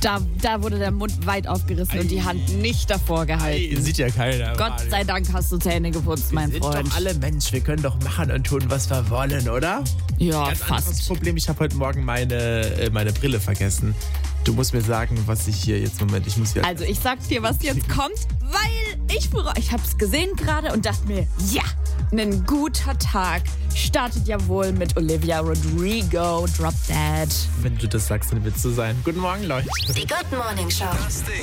Da wurde der Mund weit aufgerissen und die Hand nicht davor gehalten. Sieht ja keiner. Gott sei Dank hast du Zähne geputzt, mein Wir sind Freund. doch alle Mensch, wir können doch machen und tun, was wir wollen, oder? Ja, Ganz anderes fast. Problem, ich habe heute Morgen meine Brille vergessen. Du musst mir sagen, was ich hier jetzt, Moment, ich muss hier... Also ich sag dir, was jetzt kommt, weil ich hab's gesehen gerade und dachte mir, ja, ein guter Tag startet ja wohl mit Olivia Rodrigo, Drop Dead. Wenn du das sagst, dann wird es so sein. Guten Morgen, Leute. Die Good Morning Show.